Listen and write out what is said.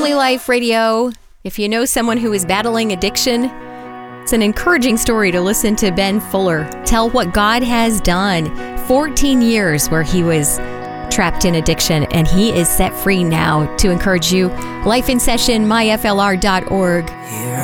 Family Life Radio. If you know someone who is battling addiction, it's an encouraging story to listen to Ben Fuller tell what God has done. 14 years where he was trapped in addiction, and he is set free now. To encourage you, Life in Session, myflr.org.